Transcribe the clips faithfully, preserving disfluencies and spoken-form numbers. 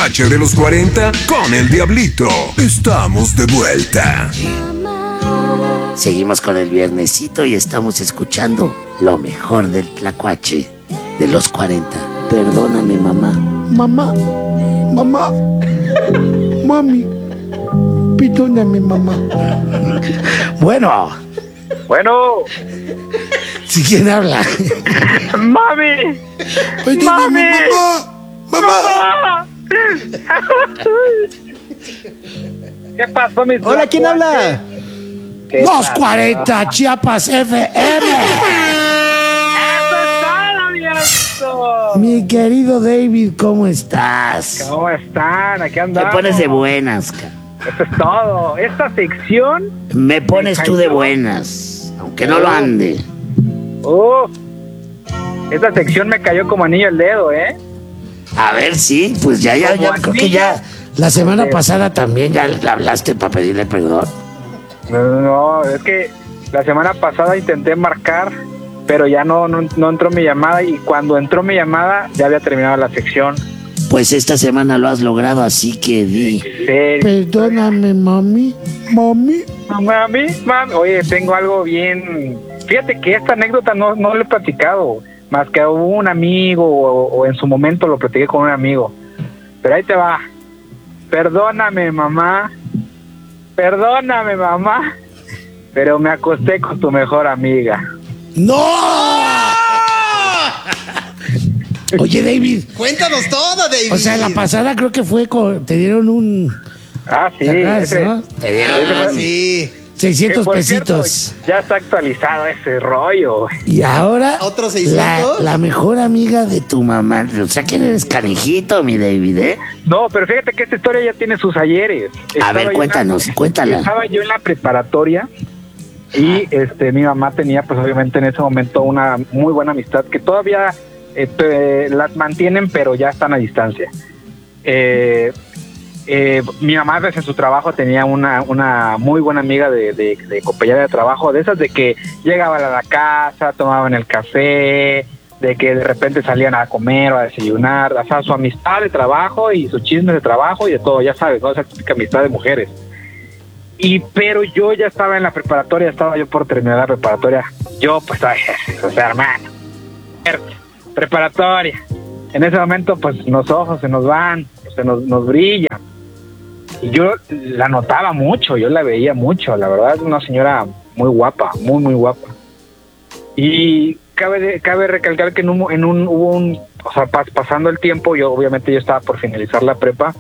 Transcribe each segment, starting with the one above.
tlacuache de los cuarenta con el Diablito. Estamos de vuelta. Seguimos con el viernesito y estamos escuchando lo mejor del tlacuache de los cuarenta. Perdóname, mamá. Mamá, mamá, mami, perdóname, mamá. Bueno. Bueno. ¿Sí quién habla? Mami. Perdóname, Mami. mamá. Mamá. ¿Qué pasó, mis Hola, ¿quién habla? Los cuarenta, Chiapas F M. Mi querido David, ¿cómo estás? ¿Cómo están? Aquí Te andamos. pones de buenas, ca- Eso es todo. Esta sección. Me pones tú de buenas, aunque no lo ande. Uh, esta sección me cayó como anillo al dedo, ¿eh? A ver, sí, pues ya, ya, ya, creo que ya. La semana pasada también ya le hablaste para pedirle perdón. No, no, es que la semana pasada intenté marcar, pero ya no, no, no entró mi llamada, y cuando entró mi llamada ya había terminado la sección. Pues esta semana lo has logrado, así que di. Sí. Perdóname, mami, mami. Mami, mami. Oye, tengo algo bien. Fíjate que esta anécdota no, no lo he platicado, más que a un amigo, o, o en su momento lo platiqué con un amigo. Pero ahí te va. Perdóname, mamá. Perdóname, mamá. Pero me acosté con tu mejor amiga. ¡No! Oye, David. Cuéntanos todo, David. O sea, la pasada creo que fue con, te dieron un. Ah, sí. ¿Te acuerdas, ese- no? Te dieron Ah, sí. seiscientos que, por cierto, pesitos. ya está actualizado ese rollo. Y ahora. ¿Otros la, seiscientos? la mejor amiga de tu mamá. O sea que eres canijito, mi David, ¿eh? No, pero fíjate que esta historia ya tiene sus ayeres. A Estaba ver, yo en cuéntanos, la- cuéntala. Estaba yo en la preparatoria y este mi mamá tenía, pues obviamente en ese momento, una muy buena amistad que todavía eh, te- las mantienen, pero ya están a distancia. Eh, eh, mi mamá desde su trabajo tenía una, una muy buena amiga de, de, de compañera de trabajo, de esas de que llegaban a la casa, tomaban el café, de que de repente salían a comer o a desayunar, o sea, su amistad de trabajo y su chisme de trabajo y de todo, ya sabes, ¿no? Esa típica amistad de mujeres. Y pero yo ya estaba en la preparatoria, estaba yo por terminar la preparatoria. Yo, pues, ay, o sea, hermano, preparatoria. En ese momento, pues, los ojos se nos van, se nos, nos brillan. Y yo la notaba mucho, yo la veía mucho, la verdad, es una señora muy guapa, muy, muy guapa. Y cabe, de- cabe recalcar que en un, en un, hubo un, o sea, pas, pasando el tiempo, yo obviamente yo estaba por finalizar la prepa,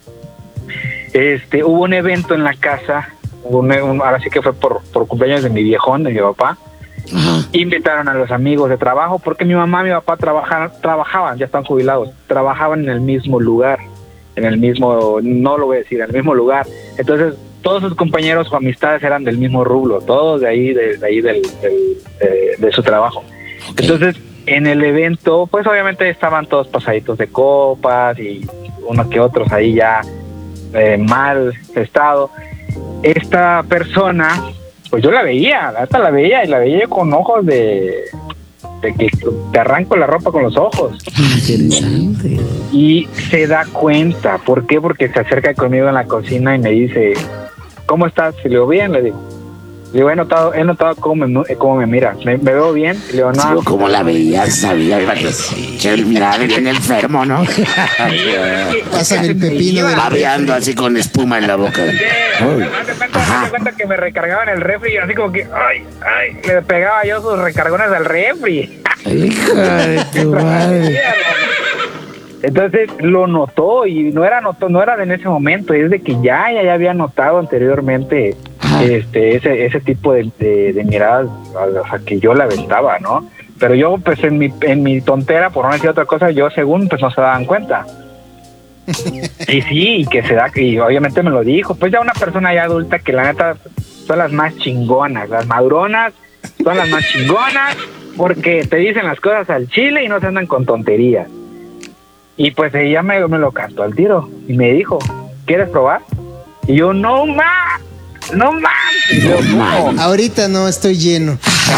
este, hubo un evento en la casa, hubo un, un- ahora sí que fue por, por cumpleaños de mi viejón, de mi papá. Ajá. Invitaron a los amigos de trabajo, porque mi mamá y mi papá trabajaban, trabajaban, ya están jubilados, trabajaban en el mismo lugar, en el mismo, no lo voy a decir, en el mismo lugar. Entonces, todos sus compañeros o amistades eran del mismo rubro, todos de ahí, de, de ahí del, del- de, de su trabajo. Ok. Entonces, en el evento, pues obviamente estaban todos pasaditos de copas y unos que otros ahí ya eh, mal estado. Esta persona, pues yo la veía, hasta la veía y la veía con ojos de, de que te arranco la ropa con los ojos. Interesante. Y se da cuenta. ¿Por qué? Porque se acerca conmigo en la cocina y me dice, ¿cómo estás? Y le digo, bien, le digo. Le digo, he notado, he notado cómo me, cómo me mira. ¿Me, me veo bien? Y le digo, no. Digo, como la veías, sabía que el mirar bien enfermo, ¿no? Pásame el pepino de la... Babeando así con espuma en la boca. Uy. Haz de cuenta, Ajá. haz de cuenta que me recargaba en el refri y así como que, ay, ay, le pegaba yo sus recargones al refri. Hija de tu madre. Entonces lo notó y no era notó, no era de en ese momento, es de que ya, ya, ya había notado anteriormente Ajá. este ese ese tipo de, de, de miradas, o sea, que yo la aventaba, ¿no? Pero yo, pues en mi, en mi tontera, por no decir otra cosa, yo según, pues no se daban cuenta. Y sí, y que se da, y obviamente me lo dijo, pues ya una persona ya adulta que la neta son las más chingonas, las maduronas son las más chingonas, porque te dicen las cosas al chile y no se andan con tonterías. Y pues ella me, me lo cantó al tiro y me dijo, ¿quieres probar? Y yo, no más, no más. Y yo, ¿cómo? Ahorita no, estoy lleno.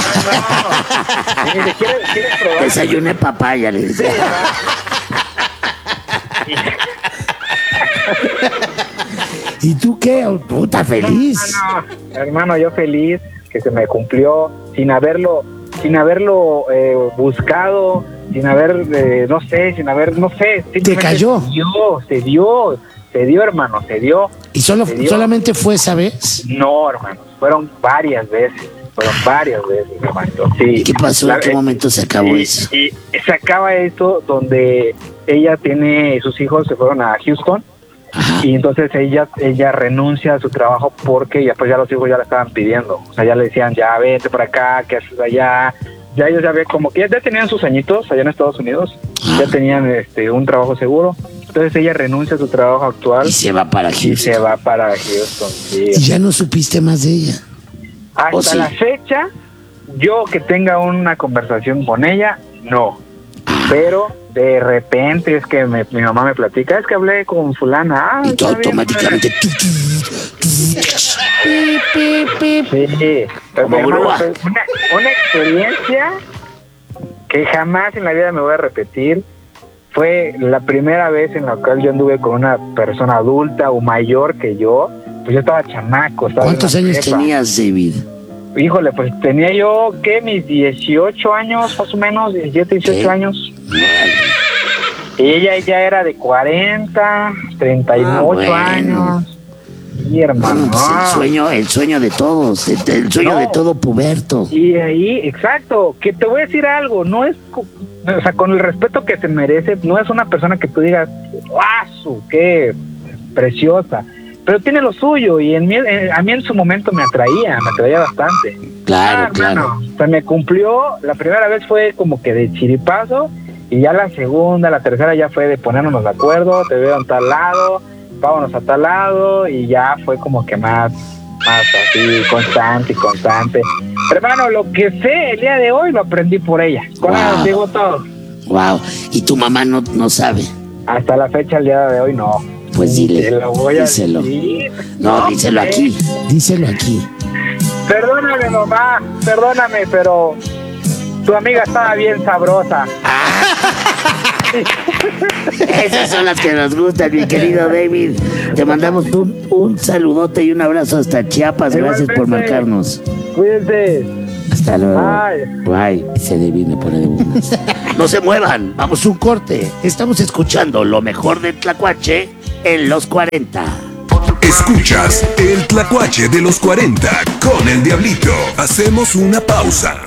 Y me dice, ¿quieres, ¿quieres probar? Desayuné papaya, le dice. ¿Y tú qué? Puta feliz. No, hermano, yo feliz que se me cumplió sin haberlo, sin haberlo eh, buscado, sin haber, eh, no sé, sin haber, no sé. ¿Te cayó? Se dio, se dio, se dio, hermano, se dio. ¿Y solo, se dio. solamente fue esa vez? No, hermano, fueron varias veces. Fueron varias veces, hermano. Sí. ¿Y qué pasó? ¿En qué momento se acabó y, eso? Y se acaba esto donde ella tiene, sus hijos se fueron a Houston. Ajá. Y entonces ella ella renuncia a su trabajo porque ya pues ya los hijos ya la estaban pidiendo. O sea, ya le decían, ya vete para acá, que haces allá. Ya ellos ya ven como que ya, ya tenían sus añitos allá en Estados Unidos. Ah. Ya tenían este un trabajo seguro. Entonces ella renuncia a su trabajo actual. Y se va para Houston. Y se va para Houston, sí. ¿Y ya no supiste más de ella? Hasta sí? la fecha, yo que tenga una conversación con ella, no. Pero de repente es que me, mi mamá me platica, es que hablé con fulana. Ah, y tú automáticamente... Sí, como hermano, una, una experiencia que jamás en la vida me voy a repetir. Fue la primera vez en la cual yo anduve con una persona adulta o mayor que yo. Pues yo estaba chamaco. Estaba ¿Cuántos años prepa. tenías, David? Híjole, pues tenía yo, ¿qué? Mis dieciocho años, más o menos, diecisiete, dieciocho ¿Qué? Años. Y ella ya era de cuarenta, treinta y ocho ah, bueno. años. Sí, hermano. No, pues el sueño, el sueño de todos, el, el sueño no. de todo puberto. Y ahí, exacto, que te voy a decir algo, no es, o sea, con el respeto que se merece, no es una persona que tú digas, ¡guau! ¡Qué preciosa! Pero tiene lo suyo y en mí, en, a mí en su momento me atraía, me atraía bastante. Claro, ah, claro. Hermano, o sea, me cumplió, la primera vez fue como que de chiripazo y ya la segunda, la tercera ya fue de ponernos de acuerdo, te veo en tal lado, vámonos a tal lado y ya fue como que más, más así, constante y constante. Hermano, lo que sé el día de hoy lo aprendí por ella. Con wow. ella digo todo. Wow. ¿Y tu mamá no, no sabe? Hasta la fecha, el día de hoy, no. Pues dile, lo voy a díselo. Decir. No, no, díselo ¿eh? aquí, díselo aquí. Perdóname, mamá, perdóname, pero tu amiga estaba bien sabrosa. Esas son las que nos gustan, mi querido David. Te mandamos un, un saludote y un abrazo hasta Chiapas. Gracias por marcarnos. Cuídense. Hasta luego. Bye. Bye. Ese David me pone de buenas. No se muevan, vamos un corte. Estamos escuchando lo mejor del Tlacuache en los cuarenta. Escuchas el Tlacuache de los cuarenta con el Diablito. Hacemos una pausa.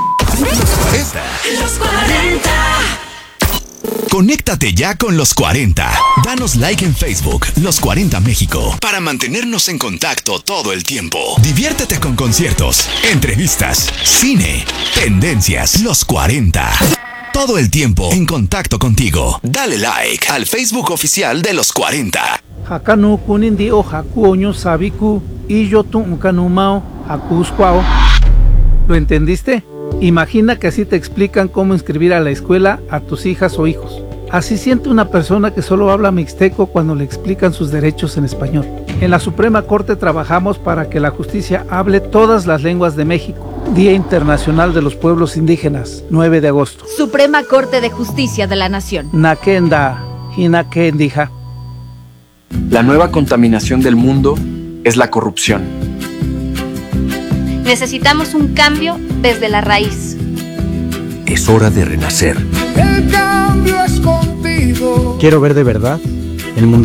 Los cuarenta. Conéctate ya con los cuarenta. Danos like en Facebook, Los cuarenta México, para mantenernos en contacto todo el tiempo. Diviértete con conciertos, entrevistas, cine, tendencias. Los cuarenta. Todo el tiempo en contacto contigo. Dale like al Facebook oficial de Los cuarenta. Hakanu kunindi o hakuoño sabiku y yo tu kanumao hakuskwao. ¿Lo entendiste? Imagina que así te explican cómo inscribir a la escuela a tus hijas o hijos. Así siente una persona que solo habla mixteco cuando le explican sus derechos en español. En la Suprema Corte trabajamos para que la justicia hable todas las lenguas de México. Día Internacional de los Pueblos Indígenas, nueve de agosto. Suprema Corte de Justicia de la Nación. Nakenda, Hinakendija. La nueva contaminación del mundo es la corrupción. Necesitamos un cambio desde la raíz. Es hora de renacer. El cambio es contigo. Quiero ver de verdad el mundo.